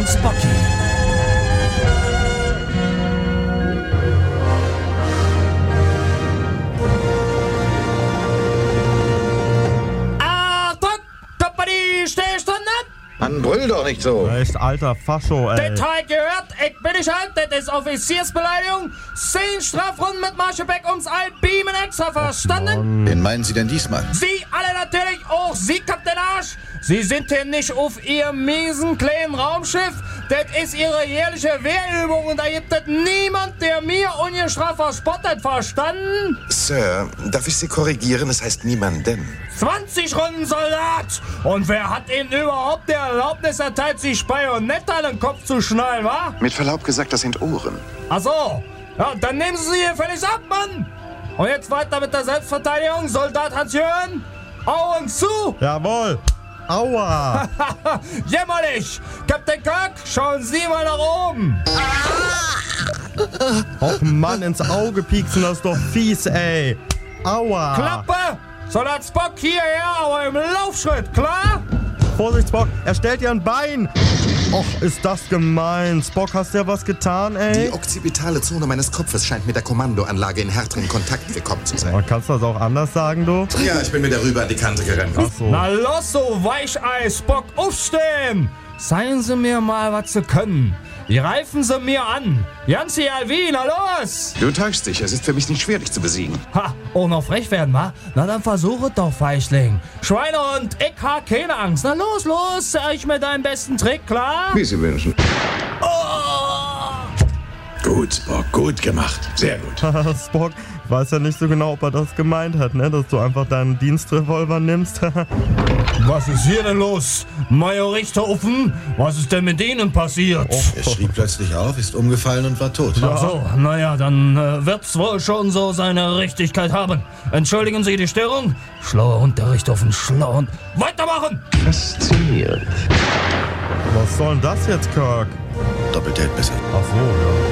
und Spocky. Achtung! Company, Stillstand! Mann, brüll doch nicht so. Echt alter Fascho, ey. Detail gehört, ich bin nicht alt, das ist Offiziersbeleidigung. 10 Strafrunden mit Marschebeck ums Albeamen extra, verstanden? Wen meinen Sie denn diesmal? Sie alle natürlich, auch Sie, Kapitän Arsch. Sie sind hier nicht auf Ihrem miesen kleinen Raumschiff. Das ist Ihre jährliche Wehrübung und da gibt es niemand, der mir ungestraft verspottet, verstanden? Sir, darf ich Sie korrigieren? Es heißt niemanden. 20 Runden, Soldat! Und wer hat Ihnen überhaupt die Erlaubnis erteilt, sich Bajonett an den Kopf zu schnallen, wa? Mit Verlaub gesagt, das sind Ohren. Ach so. Ja, dann nehmen Sie hier völlig ab, Mann! Und jetzt weiter mit der Selbstverteidigung. Soldat Hans-Jürgen, Augen zu! Jawohl. Aua. Jämmerlich! Kapitän Kirk, schauen Sie mal nach oben! Och Mann, ins Auge pieksen, das ist doch fies, ey. Aua. Klappe! Soldat Spock hierher, aber im Laufschritt, klar? Vorsicht, Spock, er stellt dir ein Bein. Och, ist das gemein. Spock, hast du ja was getan, ey? Die occipitale Zone meines Kopfes scheint mit der Kommandoanlage in härteren Kontakt gekommen zu sein. Aber kannst du das auch anders sagen, du? Ja, ich bin mir darüber an die Kante gerannt. Ach so. Na los, so Weichei, Spock, aufstehen! Zeigen Sie mir mal, was Sie können. Greifen Sie mir an. Janzi Alvin, na los! Du täuschst dich, es ist für mich nicht schwer, dich zu besiegen. Ha, auch noch frech werden, wa? Na dann versuche doch, Feichling. Schweinehund, ich hab keine Angst. Na los, los, zeig mir deinen besten Trick, klar? Wie Sie wünschen. Oh! Gut, Spock, gut gemacht. Sehr gut. Spock, ich weiß ja nicht so genau, ob er das gemeint hat, ne? Dass du einfach deinen Dienstrevolver nimmst. Was ist hier denn los? Major Richthofen, was ist denn mit Ihnen passiert? Er schrie plötzlich auf, ist umgefallen und war tot. Ach so, naja, dann wird's wohl schon so seine Richtigkeit haben. Entschuldigen Sie die Störung? Schlauer Hund, der Richthofen, schlauer Hund. Weitermachen! Faszinierend. Was soll denn das jetzt, Kirk? Doppelt hält besser. Ach so, ja.